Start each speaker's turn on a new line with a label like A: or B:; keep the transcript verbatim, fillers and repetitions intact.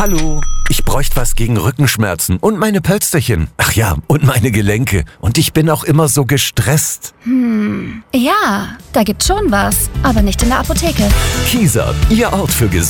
A: Hallo, ich bräuchte was gegen Rückenschmerzen und meine Pölsterchen. Ach ja, und meine Gelenke. Und ich bin auch immer so gestresst.
B: Hm, ja, da gibt's schon was, aber nicht in der Apotheke.
A: Kieser, Ihr Ort für Gesundheit.